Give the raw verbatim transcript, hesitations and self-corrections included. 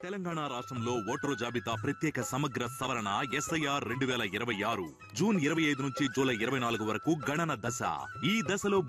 తెలంగాణ రాష్ట్రంలో ఓటరు జాబితా ప్రత్యేక సమగ్ర సవరణ ఎస్ఐఆర్ రెండు వేల ఇరవై ఆరు జూన్ ఇరవై ఐదు నుంచి జూలై ఇరవై నాలుగు వరకు గణన దశ. ఈ దశలో